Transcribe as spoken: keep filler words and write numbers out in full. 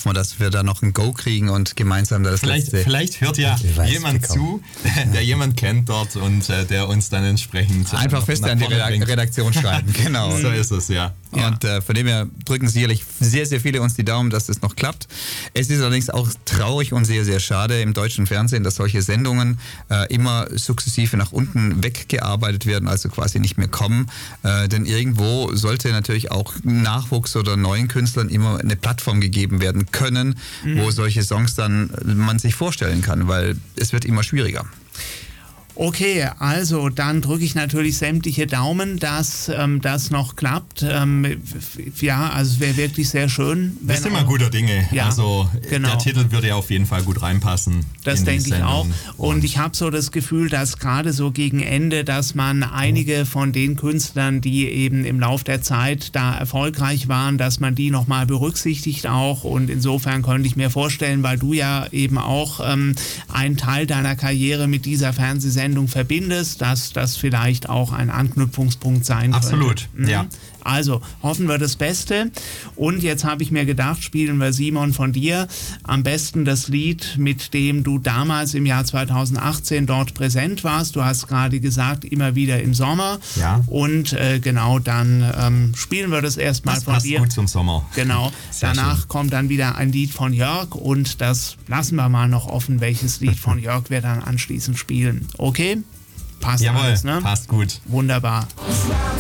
hoffen wir, dass wir da noch ein Go kriegen und gemeinsam das vielleicht, letzte... Vielleicht hört ja jemand bekommen. zu, der jemand kennt dort und äh, der uns dann entsprechend... Einfach fest an die Redak- Redaktion schreiben, genau. So ist es, ja. Und äh, von dem her drücken sicherlich sehr, sehr viele uns die Daumen, dass das noch klappt. Es ist allerdings auch traurig und sehr, sehr schade im deutschen Fernsehen, dass solche Sendungen äh, immer sukzessive nach unten weggearbeitet werden, also quasi nicht mehr kommen. Äh, denn irgendwo sollte natürlich auch Nachwuchs oder neuen Künstlern immer eine Plattform gegeben werden können, mhm. wo solche Songs dann man sich vorstellen kann, weil es wird immer schwieriger. Okay, also dann drücke ich natürlich sämtliche Daumen, dass ähm, das noch klappt. Ähm, ja, also es wäre wirklich sehr schön. Wir sind immer guter Dinge. Ja, also genau. Der Titel würde ja auf jeden Fall gut reinpassen. Das denke ich auch. Und ich habe so das Gefühl, dass gerade so gegen Ende, dass man einige von den Künstlern, die eben im Lauf der Zeit da erfolgreich waren, dass man die nochmal berücksichtigt auch. Und insofern könnte ich mir vorstellen, weil du ja eben auch ähm, einen Teil deiner Karriere mit dieser Fernsehsendung verbindest, dass das vielleicht auch ein Anknüpfungspunkt sein könnte. Absolut, mhm. ja. Also, hoffen wir das Beste. Und jetzt habe ich mir gedacht, spielen wir, Simon, von dir am besten das Lied, mit dem du damals im Jahr zweitausendachtzehn dort präsent warst. Du hast gerade gesagt, immer wieder im Sommer. Ja. Und äh, genau, dann ähm, spielen wir das erstmal das von passt dir. Gut zum Sommer. Genau. Sehr Danach schön. kommt dann wieder ein Lied von Jörg und das lassen wir mal noch offen, welches Lied von Jörg wir dann anschließend spielen. Okay? Passt Jawohl, alles, ne? passt gut. Wunderbar.